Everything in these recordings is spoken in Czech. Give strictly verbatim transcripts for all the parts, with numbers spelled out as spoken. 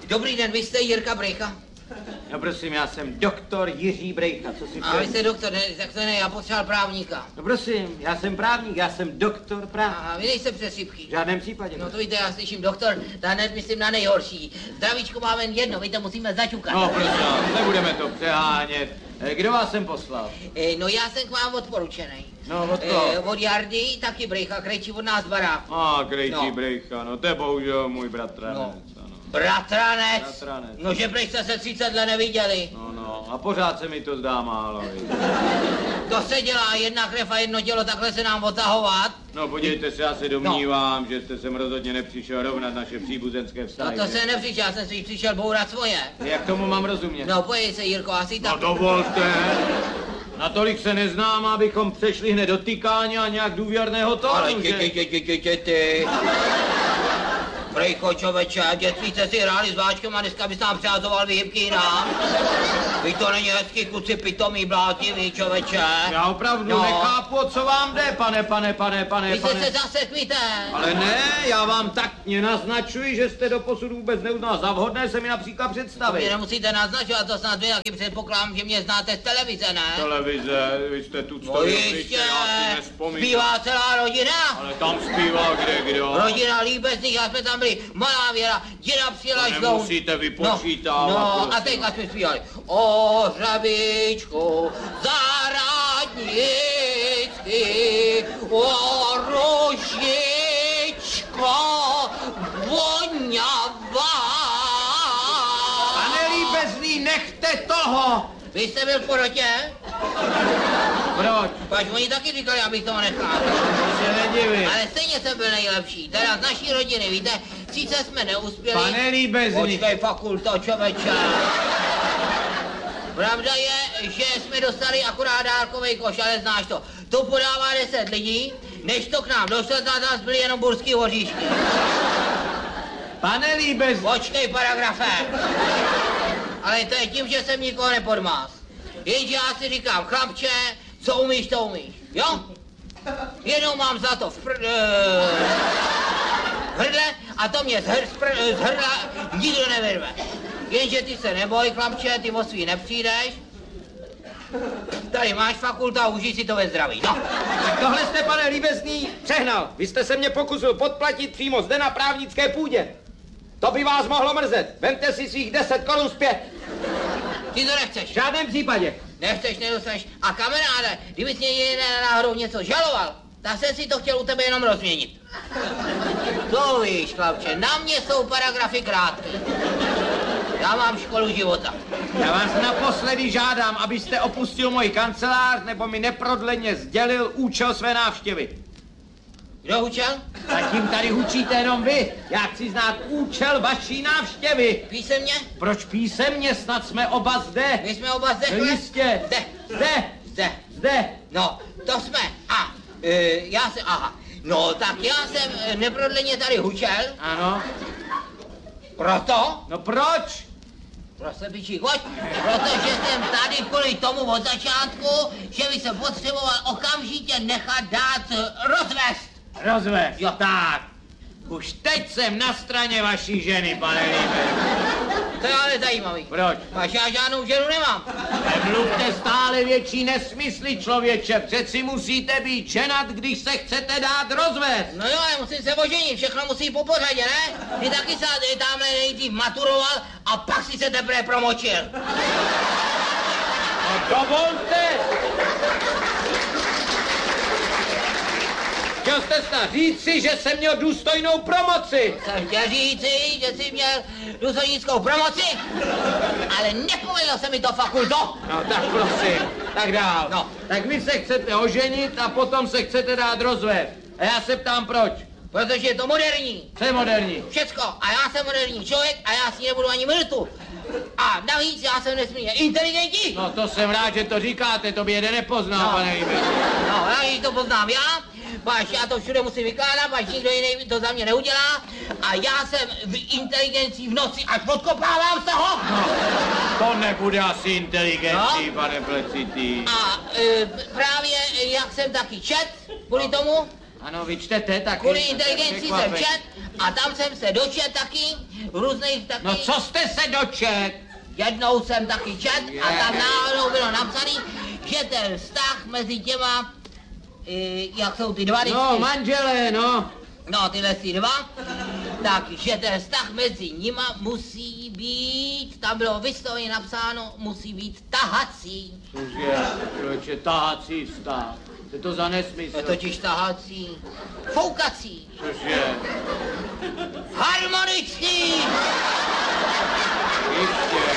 Dobrý den, vy jste Jirka Brejcha? No prosím, já jsem doktor Jiří Brejcha, co si A vy jste doktor, ne, tak to ne, já potřeboval právníka. No prosím, já jsem právník, já jsem doktor právník. Aha, vy nejste přesýpky. V žádném případě. No to víte, já slyším doktor, ta hned myslím na nejhorší. Zdravíčko máme jen jedno, my to musíme začukat. No prosím, nebudeme to přehánět. Kdo vás sem poslal? E, no já jsem k vám odporučenej. No od koho? E, od Jardy, taky Brejcha, krejčí od nás baráku. A, krejčí no. Brejcha, no to je bohužel můj bratranec. No. Bratranec? Bratranec. No že prý jste se třicet let neviděli. No, no, a pořád se mi to zdá málo. To se dělá, jedna krev a jedno tělo, takhle se nám otahovat. No podívejte se, já se domnívám, no. že jste sem rozhodně nepřišel rovnat naše příbuzenské vztahy. No to se nepřišel, já jsem si přišel bourat svoje. Jak tomu mám rozumět? No pojď se, Jirko, asi tak. No dovolte. Natolik se neznám, abychom přešli hned do tykání a nějak důvěrného tónu, ale že? ty, ty, ty, ty, ty, ty. Brejcho, čověče, dětství jste si hráli s váčkem a dneska bys nám přázoval vyhybky nám. Vy to není hezký, kluci pitomý, blátivý, čověče. Já opravdu no. nechápu, o co vám jde, pane, pane, pane, pane, Vy pane. jste se zase kvíte. Ale ne, já vám taktně naznačuji, že jste doposud vůbec neuznal za vhodné se mi například představit. Mě nemusíte naznačovat, to snad vy taky předpokládám, že mě znáte z televize, ne? Televize, vy jste tu No jistě, zpívá celá rodina. Ale tam zpívá kde, kdo? Rodina Líbezných, já jsme tam byli, malá Věra, děda přijela to nemusíte vypočítávat. No, no a teďka jsme zpívali. O hřabičku zahradnicky, o ružičko voňavá. Pane Líbezný, nechte toho! Vy jste byl v porotě? Proč? Pač oni taky říkali, abych toho nechal. To se nedivím. Ale stejně jsem byl nejlepší, teda z naší rodiny, víte, sice jsme neuspěli. Pane Líbezný. Počkej, fakulto, čověče. Pravda je, že jsme dostali akorát dárkovej koš, ale znáš to. To podává deset lidí, než to k nám došlo, na nás byly jenom burský hoříšky. Pane Líbezný. Počkej, paragrafe. Ale to je tím, že jsem nikoho nepodmás. Jenže já si říkám, chlapče, co umíš, to umíš, jo? Jenom mám za to v pr... hrdle a to mě z, hr, z, pr, z hrdla nikdo nevyrve. Jenže ty se neboj, chlapče, ty o svý nepřijdeš. Tady máš fakultu a užij si to ve zdraví, no. Tohle jste, pane Líbezný, přehnal. Vy jste se mě pokusil podplatit přímo zde na právnické půdě. To by vás mohlo mrzet. Vemte si svých deset korun zpět. Ty to nechceš. V žádném případě. Nechceš, nedostaneš. A kamaráde, kdyby jsi mě náhodou něco žaloval, tak jsem si to chtěl u tebe jenom rozměnit. To víš, chlapče, na mě jsou paragrafy krátké. Já mám školu života. Já vás naposledy žádám, abyste opustil můj kancelář, nebo mi neprodleně sdělil účel své návštěvy. Kdo učil? Zatím tady hučíte jenom vy. Já chci znát účel vaší návštěvy. Písemně? Proč písemně? Snad jsme oba zde. My jsme oba zde. No jistě. Zde. Zde. Zde. Zde. No, to jsme. A, e, já jsem, aha. No, tak já jsem e, neprodleně tady hučel. Ano. Proto? No proč? Prostě pičí, pojď. Protože jsem tady kvůli tomu od začátku, že by se potřeboval okamžitě nechat dát rozvést. Rozvést. Jo. Tak. Už teď jsem na straně vaší ženy, pane Líbezný. To je ale zajímavý. Proč? Pač já žádnou ženu nemám. Nemluvte stále větší nesmysly, člověče. Přeci musíte být ženat, když se chcete dát rozvést. No jo, ale musím se oženit, všechno musí po pořadě, ne? Ty taky se tamhle nejdřív maturoval a pak si se teprve promočil. No dovolte. Chtěl jste snad říci, že jsem měl důstojnou promoci. Jsem chtěl říci, že jsi měl důstojnickou promoci, ale nepovedlo se mi to, fakulto. No tak prosím, tak dál. No. Tak vy se chcete oženit a potom se chcete dát rozvést. A já se ptám proč. Protože je to moderní. Co je moderní? Všecko. A já jsem moderní člověk a já si nebudu ani mrtu. A navíc já jsem nesmírně inteligentní. No to jsem rád, že to říkáte, to by jeden nepoznal, No. pane Líbezný. No, já to poznám já, páč já to všude musím vykládat, páč nikdo jiný to za mě neudělá. A já jsem v inteligencí v noci až odkopávám z toho. No, to nebude asi inteligencí, No. pane Plecitý. A e, právě jak jsem taky čet kvůli tomu, Ano, vy čtete taky. Kvůli inteligenci jsem čet a tam jsem se dočet taky, různých taky. No co jste se dočet? Jednou jsem taky čet a tam náhodou bylo napsaný, že ten vztah mezi těma, i, jak jsou ty dva vždycky, No, manželé, no. no tyhle si dva, takže ten vztah mezi nima musí být, tam bylo vysloveně napsáno, musí být tahací. Cože, člověče, tahací vztah. Co je to za nesmysl? Je totiž tahací, foukací, Cože? harmonický. Jistě.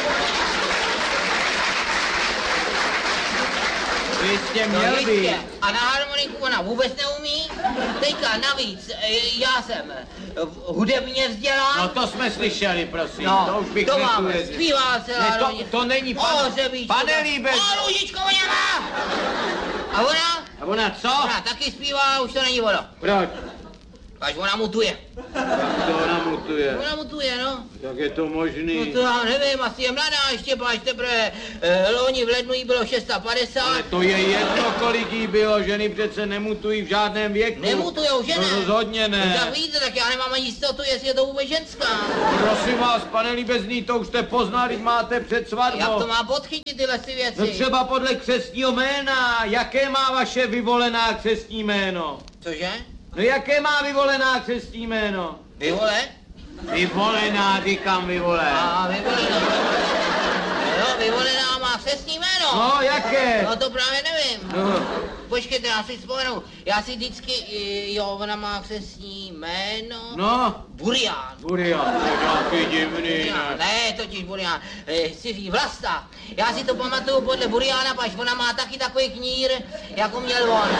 Jistě No měl být. jistě. A na harmoniku ona vůbec neumí. Teďka navíc, e, já jsem e, hudebně vzdělán. No to jsme slyšeli, prosím. No, to už bych to máme, neuvěřil. zpívá celá Ne, to, rodina. to není pan, O, Řebíčku, pane Líbez. O, Lužičko, ona má. A ona? A ona co? Ona taky zpívá, už to není ono. Proč? Až ona mutuje. To ona mutuje. Ona mutuje, no. Jak je to No možný? to já nevím, asi je mladá ještě, až teprve e, loni v lednu jí bylo šest set padesát. Ale to je jedno, kolik jí bylo, ženy přece nemutují v žádném věku. Nemutujou, že ne? No rozhodně No, ne. tak víte, tak já nemám ani jistotu, jestli je to vůbec ženská. Prosím vás, pane Líbezný, to už jste poznali, když máte před svatbou. Jak to má podchytit tyhle si věci? No třeba podle křestního jména. Jaké má vaše vyvolená křestní jméno? Cože? No jaké má vyvolená křestní jméno? Vyvole? Vyvolená, říkám vyvolená. A vyvolená. Jo, vyvolená má křestní jméno. No, jaké? No to právě nevím. No. Počkejte, já si vzpomenu. Já si vždycky, i- jo, ona má křestní jméno. No, Burián. Burian, to je nějaký divný, Burián, ne? ne, totiž Burián, e, Siří Vlasta. Já si to pamatuju podle Buriána, pač ona má taky takový knír, jako měl on.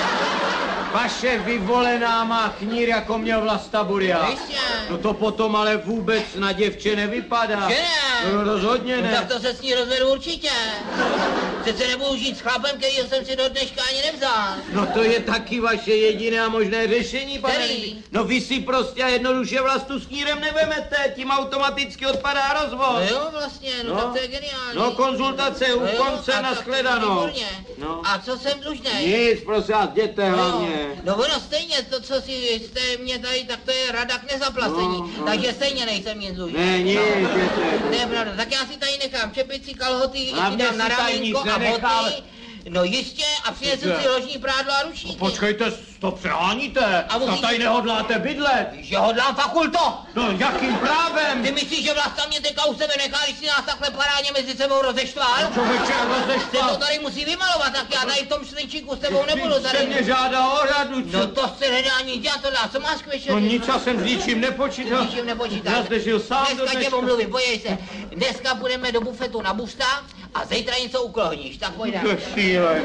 Vaše vyvolená má knír, jako měl Vlasta Burian. Jistě. No to potom ale vůbec na děvče nevypadá. Že ne? No rozhodně No, ne. tak to se s ní rozvedu určitě. Přece nebudu žít s chlapem, kterýho jsem si do dneška ani nevzal. No to je taky vaše jediné a možné řešení, pane Který? Líbí. No vy si prostě a jednoduše Vlastu s knírem nevemete, tím automaticky odpadá rozvod. No jo, vlastně, no, No. tak to je geniální. No konzultace u No jo, konce a na tak- shledanou. výborně. No. A co jsem dlužnej? Nic, prosím vás, jděte hlavně. No, no ono stejně, to, co si jste mě tady, tak to je rada k nezaplacení. No, no. Takže stejně nejsem nic dlužný. Ne, nic, jděte. To je pravda, tak já si tady nechám čepici, kalhoty, A si mě dám na si tady ramínko nic a nenechal. boty. No jistě, a přinesu Dobře. si ložní prádlo a ručníky. Počkejte, to přeháníte. A musíte- A tady nehodláte bydlet. Že hodlám fakulto. No jakým právem? Ty myslíš, že Vlasta mě teďka u sebe nechá, když si nás takhle parádně mezi sebou rozeštval? Člověče, Se to rozeštval. tady musí vymalovat, tak já tady v tom šlinčíku s tebou nebudu Vždyť se tady. mě žádá o radu, No co? to se nedá nic dělat, to dá, co máš k večeři? No nic, já jsem s ničím nepočítal. Ničím nepočítáš. Já zde žil sám do Dneska tě dneška. omluvím, podívej se. Dneska půjdeme do bufetu na busta a zítra něco uklohníš, tak pojďme. To je šílený.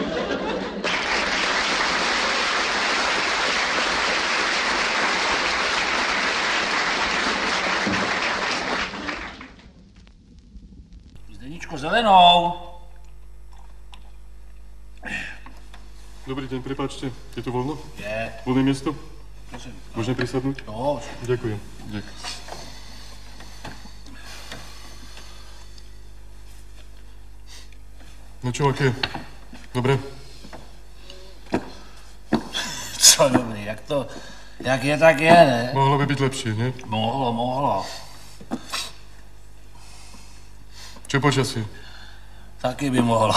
Zdeničko zelenou. Dobrý deň, prepáčte, je tu voľno? Je, Voľné miesto? prosím. Môžem prisadnúť? No, Ďakujem. Ďakujem. No čo, aké? Dobre? co dobrý, jak to, jak je, tak je, ne? Mohlo by byť lepšie, nie? Mohlo, mohlo. Čo počasie? Taky by mohlo.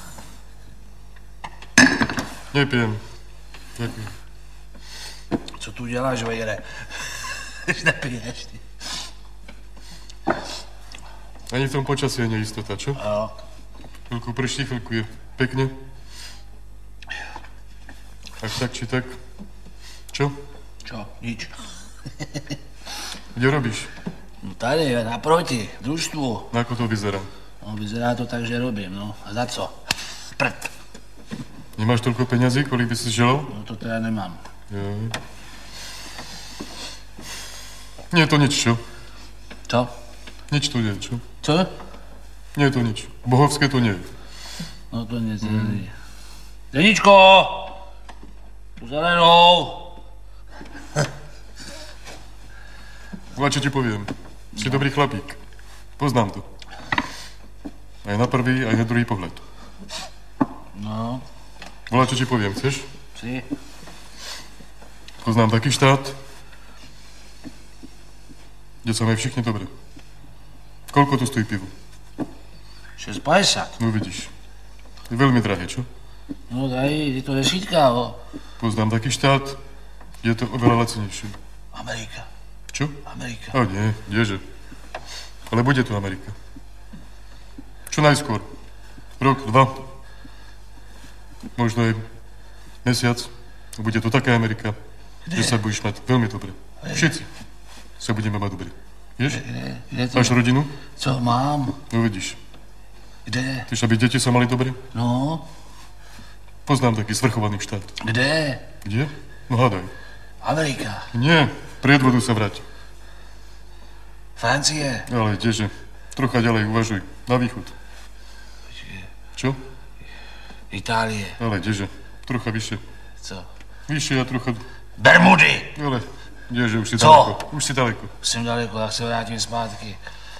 Nepijem. Ďakujem. Co tu děláš, vejre? Když nepiješ, ty. Ani v tom počasí je neistota, čo? Jo, Chvíľku prší, chvíľku je pekne. Tak tak či tak. Čo? čo, nič. Kde robíš? No tady, naproti, v družstvu. No ako to vyzerá? No, vyzerá to tak, že robím, no. A za co? Prd. Nemáš toľko peňazí, kolik by si želal? No to teda nemám. Jo. Nie je to nič, čo? Co? Nič tu nie je, čo? Co? Nie je to nič. Bohovské to nie je. No to nic není. Zdeničko! Tu zelenou! Volá, čo ti poviem. Si dobrý chlapík. Poznám to. Aj na prvý, aj na druhý pohľad. No, Volá, čo ti poviem, chceš? si. Poznám taky štát, kde sa mají všichni dobré. Kolko tu stojí pivo? šest padesát. No vidíš. Je velmi drahé, čo? No tady, je to desítka, o. Poznám taky štát, je to oveľa lacenejšie. Amerika. Čo? Amerika. A nie, kdeže. Ale bude tu Amerika. Čo najskôr. Rok, dva. Možno aj mesiac. Bude to taká Amerika, Kde? že sa budeš mať veľmi dobre. Všetci sa budeme mať dobre. Vieš? Kde? Kde to? Máš rodinu? Co mám? No vidíš. Kde? Chceš, aby deti sa mali dobre? No, Poznám taký svrchovaný štát. kde? Kde? No hádaj. Amerika. Nie, pred vodu sa vrať. Francie. Ale kdeže? Trocha ďalej uvažuj. Na východ. Čo? Itálie. Ale kdeže? Trocha vyššie. Co? Vyššie a trocha... Bermudy. Ale kdeže? Už si Co? daleko. Už si daleko. Jsem daleko, tak se vrátím zpátky.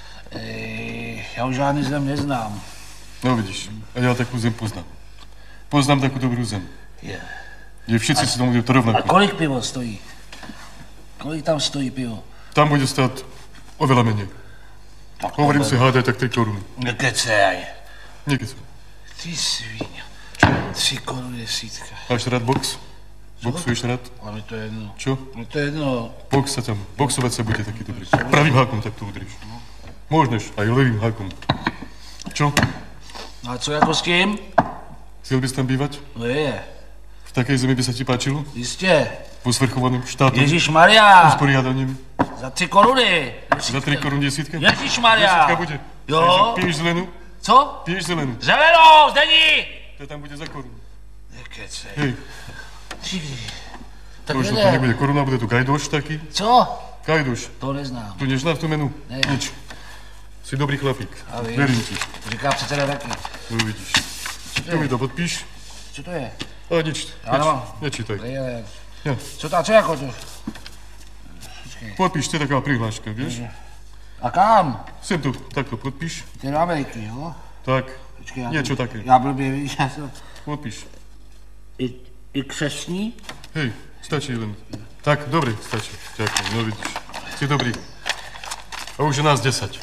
Ej, já už žádný zem neznám. No vidíš. A já takovou zem poznám. Poznám takovou dobrou zem. Je. Kde všichni si tam budou to A rovnako. kolik pivo stojí? Kolik tam stojí pivo? Tam bude stát oveľa menej. Tak Hovorím si, hádaj tak tri koruny. Nekecej. Niekedy. Ty svíň. Tři koruny desítka. Máš rád box? Boxuješ rád? Ale mi to jedno. Čo? Mi to jedno. Box sa tam. Boxovať sa bude taký dobrý. Pravým hákom tak to udrieš. Môžeš aj levým hákom. Čo? No a co jako s tím? Chcel bys tam bývať? No je. V takej zemi by sa ti páčilo? Jistě. Po svrchovaným štátom? Ježíš Maria. Usporiadaním? Za tři koruny. Za tri koruny desítka? Ježíš Maria. Desítka bude. Jo. Takže piješ zelenú? Co? Piješ zelenú. Zelenou, Zdení. To tam bude za korunu. Nekecej. Hej, Ty. Tak možno to jde. nebude koruna, bude tu gajdoš taký. Co? Gajdoš. To neznám. Tu neznáš tú menu? Ne. Nič. Si dobrý chlapík. A víš. Verím ti. To říká předseda taky. No vidíš. Tu mi to podpíš. Co to je? Ale nič. Já Neč, nemám. nečítaj. Je. Ja. Co to, co jako to? Podpíš, to je taková prihláška, vieš? A kam? Sem tu, takto podpíš. Ty do Ameriky, jo? Tak, Počkej, já niečo to, také. Já blbě, víš, já jsem... Podpíš. I, i křesní? Hej, stačí len. Tak, dobre, stačí. Ďakujem, no vidíš. Si dobrý. A už je nás desať.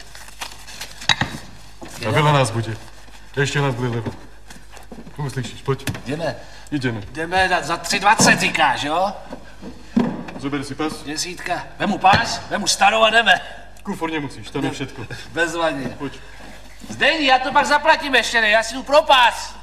A veľa nás bude. Ešte nás bude lebo. Uslyšíš, poď. Jdeme. Ideme. Jdeme za, za tři dvacet, říkáš, jo? Zober si pas. Desítka. Vemu pás, vemu starou a jdeme. Kufor nemusíš, tam je všetko. Bezvadně. Poď. Zdení, já to pak zaplatím ještě, ne? Já si jdu pro pás.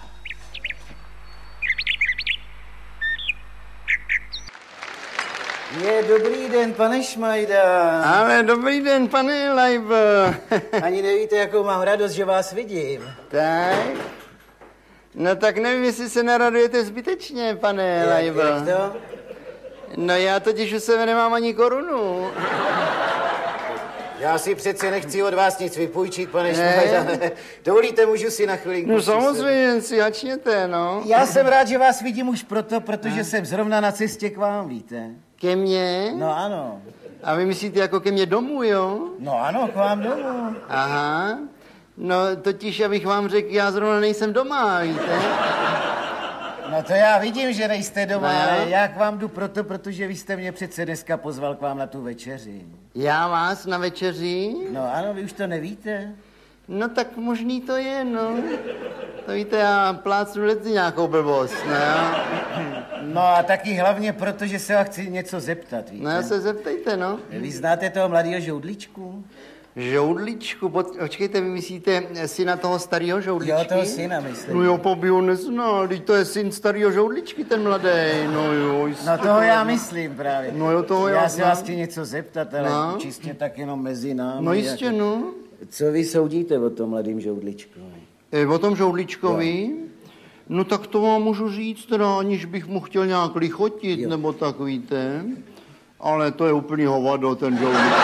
Je, dobrý den, pane Šmajda. Ale dobrý den, pane Lajbo. Ani nevíte, jakou mám radost, že vás vidím. Tak? No tak nevím, jestli se naradujete zbytečně, pane Lajbo. Jak to? No já totiž u sebe nemám ani korunu. Já si přece nechci od vás nic vypůjčit, pane Ne. Šmajda. Dovolíte, můžu si na chvilinku No přisednout? samozřejmě, si hačněte, no. Já jsem rád, že vás vidím už proto, protože jsem zrovna na cestě k vám, víte. Ke mně? No ano. A vy myslíte jako ke mně domů, jo? No ano, k vám domů. Aha. No totiž, abych vám řekl, já zrovna nejsem doma, víte? No to já vidím, že nejste doma, No. ale já k vám jdu proto, protože vy jste mě přece dneska pozval k vám na tu večeři. Já vás na večeři? No ano, vy už to nevíte. No tak možný to je, no. To víte, já plácu leci nějakou blbost, no. No a taky hlavně proto, že se vás chci něco zeptat, víte. No já se zeptejte, no. Vy znáte toho mladého žoudličku? Žoudličku, počkejte, vy myslíte syna toho starého žoudličky? Jo, toho syna, myslím. No jo, po by ho neznal, teď to je syn starého žoudličky, ten mladý, no jo. No toho já myslím právě. No jo, toho já Já se znám. vás chci něco zeptat, ale No. čistě tak jenom mezi námi. No jistě, jako- no. Co vy soudíte o tom mladým žoudličkovi? E, o tom žoudličkovi? No tak to vám můžu říct, teda, aniž bych mu chtěl nějak lichotit, Jo. nebo tak, víte. Ale to je úplný hovado, ten žoudlička.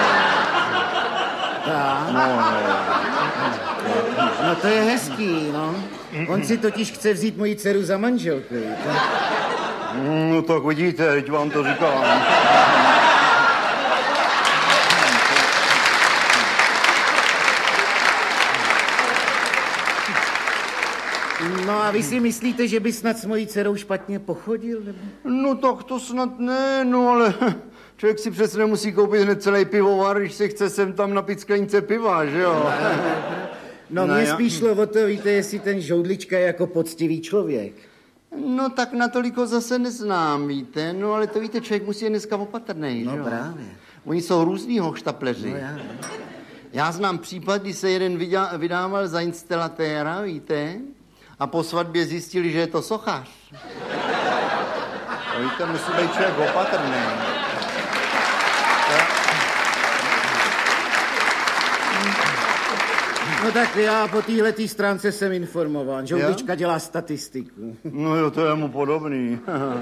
Tak. No, No to je hezký, no. On si totiž chce vzít moji dceru za manželku, víte. no tak vidíte, teď vám to říkám. No a vy si myslíte, že by snad s mojí dcerou špatně pochodil? Nebo? No tak to snad ne, no ale člověk si přece nemusí koupit hned celý pivovar, když si chce sem tam napít sklenice piva, že jo? No, No, mě já- spíš šlo o to, víte, jestli ten Žoudlička je jako poctivý člověk. No tak natolik ho zase neznám, víte, no ale to víte, člověk musí je dneska opatrnej, No že jo? právě. Oni jsou různýho hoštapleři. No já. Já znám případ, kdy se jeden vydá, vydával za instalatéra, víte, a po svatbě zjistili, že je to sochař. No, víte, musí být člověk opatrný. No tak já po téhletý stránce jsem informován. Žoudlička dělá statistiku. No jo, to je mu podobný.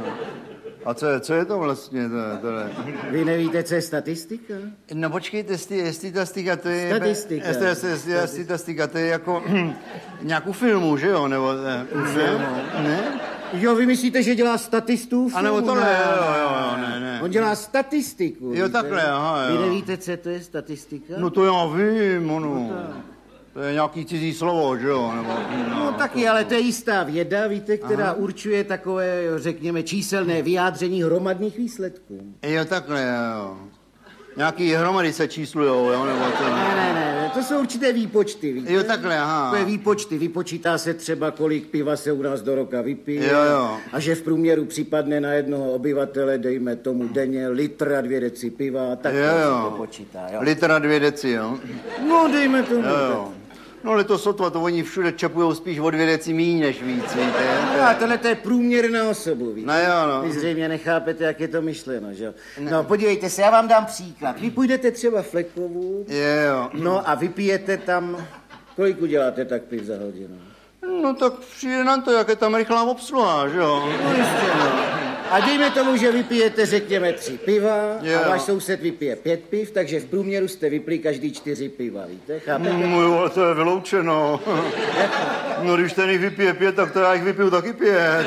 A co je, co je to vlastně? To, to je? Vy nevíte, co je statistika? No počkejte, jestli, statistika, to je... Statistika. Jestli, jestli, jestli, jestli statistika, to je jako nějakou filmu, že jo? Nebo uh, filmu? Ne? Jo, vy myslíte, že dělá statistu? A nebo tohle, jo, jo, jo, ne, ne. On dělá statistiku. Jo, víte? takhle, aha, jo. Vy nevíte, co to je statistika? No to já vím, ono. To je nějaký cizí slovo, že jo? Nebo, No taky, ale to je jistá věda, víte, která Aha. určuje takové, řekněme, číselné vyjádření hromadných výsledků. Jo, takhle, jo. Nějaký hromady se číslujou, jo, nebo to... Ne, ne, ne, to jsou určité výpočty, víte? Jo, takhle, aha. To je výpočty, vypočítá se třeba, kolik piva se u nás do roka vypije. Jo, jo. A že v průměru připadne na jednoho obyvatele, dejme tomu denně, litr a dvě deci piva, tak Jo, to jo. se to počítá, jo. Litra dvě deci, jo. No, dejme tomu. Jo, jo. No ale to sotva, to oni všude čapujou spíš o dvě deci míň než víc, víte? No a tohle to je průměr na osobu, víte? No jo, no. Vy zřejmě nechápete, jak je to myšleno, že jo? No, podívejte se, já vám dám příklad. Vy půjdete třeba Flekovu, Jo. no a vypijete tam, kolik uděláte tak piv za hodinu? No tak přijde nám to, jak je tam rychlá obsluha, že jo? No jistě, no. A dejme tomu, že vypijete, řekněme, tři piva Jo. a váš soused vypije pět piv, takže v průměru jste vypili každý čtyři piva, víte? Chápete? No jo, ale to je vyloučeno. No když ten jich vypije pět, tak to já jich vypiju taky pět.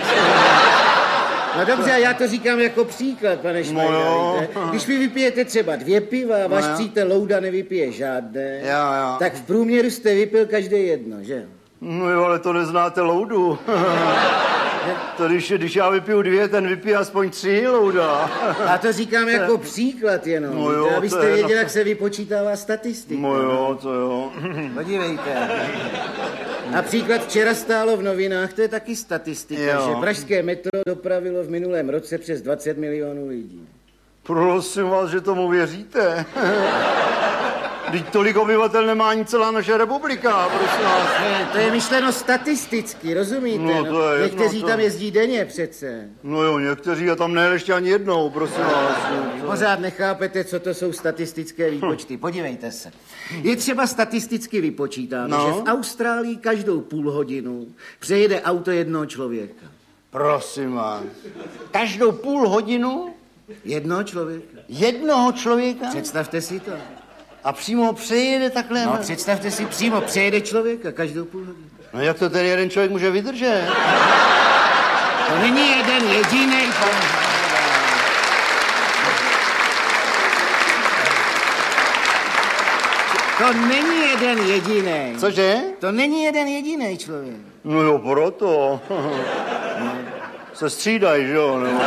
No dobře, a já to říkám jako příklad, pane Švajda, jo. víte? Když vy vypijete třeba dvě piva a váš No jo. přítel Louda nevypije žádné, Jo, jo. tak v průměru jste vypil každý jedno, že? No jo, ale to neznáte Loudu. To když, když já vypiju dvě, ten vypije aspoň tři, Louda. A to říkám jako příklad jenom, No jo, víte, to abyste je věděli, na- jak se vypočítává statistika. No jo, to jo. Podívejte. Například včera stálo v novinách, to je taky statistika, Jo. že pražské metro dopravilo v minulém roce přes dvacet milionů lidí. Prosím vás, že tomu věříte. Vždyť tolik obyvatel nemá ani celá naše republika, prosím vás. Ne, to je myšleno statisticky, rozumíte? No, to je jedno, Někteří to- tam jezdí denně přece. No jo, někteří a tam nejeli ještě ani jednou, prosím vás. Pořád nechápete, co to jsou statistické výpočty. Podívejte se. Je třeba statisticky vypočítáno, No. že v Austrálii každou půl hodinu přejede auto jednoho člověka. Prosím vás. Každou půl hodinu Jednoho člověka. jednoho člověka Představte si to. a přímo ho přejede takhle. No, představte si, přímo přejede člověka každou půl hodinu. No jak to ten jeden člověk může vydržet? To není jeden jediný. To není jeden jediný. Cože? To není jeden jediný člověk. No jo, proto. Se střídají, že jo? Nebo...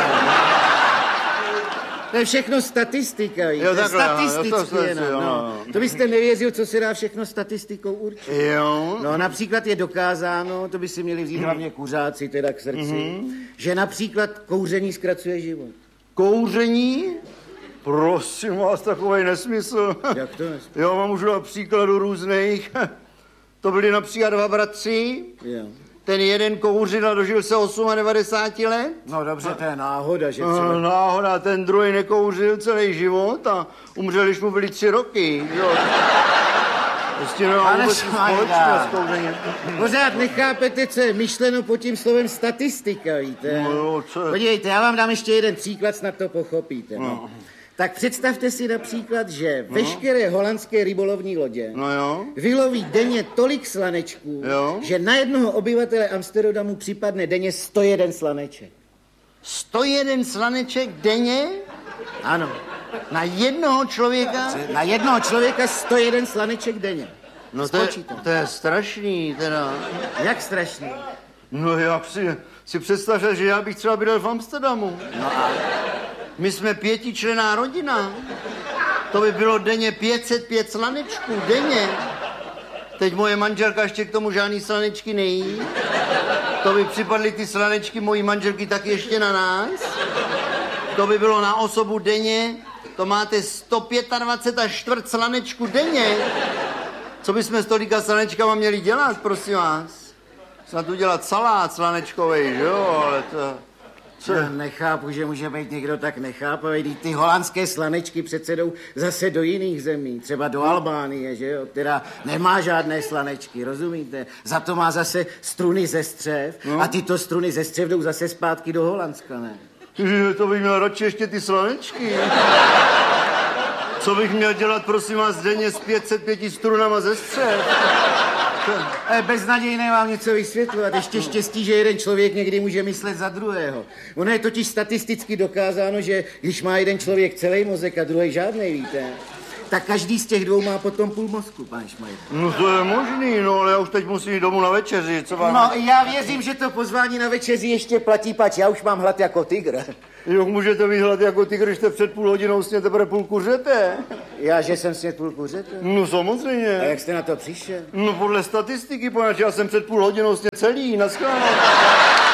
To je všechno statistika, víte? Jo, takhle, aha, jo, to Statisticky jsem jenom, si, jo, no. no. To byste nevěřil, co se dá všechno statistikou určit. Jo. No například je dokázáno, to by si měli vzít hlavně kuřáci teda k srdci, Mhm. že například kouření zkracuje život. Kouření? Prosím vás, takovej nesmysl. Jak to nesmysl? Jo, mám už příkladů různých. To byli například dva bratři. Jo. Ten jeden kouřil a dožil se devadesát osm let. No dobře, to je náhoda, že No, třeba... náhoda, ten druhý nekouřil celý život a umřel, když mu byly tři roky. Jo. Prostě nemá Pane vůbec Švajda. společnost s kouřením. Pořád nechápete, co je myšleno pod tím slovem statistika, víte? No jo, co je? Podívejte, já vám dám ještě jeden příklad, snad to pochopíte. No. Tak představte si například, že no. veškeré holandské rybolovní lodě No jo. vyloví denně tolik slanečků, Jo. že na jednoho obyvatele Amsterdamu připadne denně sto jeden slaneček. sto jeden slaneček denně Ano. na jednoho člověka? Na jednoho člověka sto jeden slaneček denně. No to je, Spočítám. to je strašný, teda. Jak strašný. No jak si, si představ, že já bych třeba bydlel v Amsterdamu. No a My jsme pětičlenná rodina. To by bylo denně pět set pět slanečků, denně. Teď moje manželka ještě k tomu žádný slanečky nejí. To by připadly ty slanečky mojí manželky tak ještě na nás. To by bylo na osobu denně. To máte sto dvacet pět a čtvrt slanečku denně. Co bychom s tolika slanečkama měli dělat, prosím vás? Snad udělat salát slanečkovej, že jo, ale to... Co? Já nechápu, že může být někdo tak nechápavý. Vždyť ty holandské slanečky přece jdou zase do jiných zemí, třeba do Albánie, že jo, která nemá žádné slanečky, rozumíte? Za to má zase struny ze střev no. a tyto struny ze střev jdou zase zpátky do Holandska, ne? Je, to bych měl radši ještě ty slanečky. Co bych měl dělat, prosím vás, denně s pět set pět strunama ze střev? E, beznadějné vám něco vysvětlovat. Ještě štěstí, že jeden člověk někdy může myslet za druhého. Ono je totiž statisticky dokázáno, že když má jeden člověk celý mozek a druhý žádnej, víte, tak každý z těch dvou má potom půl mozku, pane Šmajde. No to je možný, no ale já už teď musím jít domů na večeři, co vám... No já věřím, že to pozvání na večeři ještě platí, pač já už mám hlad jako tygr. Jo, můžete mít hlad jako tygr, když jste před půl hodinou sněte teprve půl kuřete. Já, že jsem snědl půl kuřete? No samozřejmě. A jak jste na to přišel? No podle statistiky, poněvadž já jsem před půl hodinou snědl celý, naschledanou.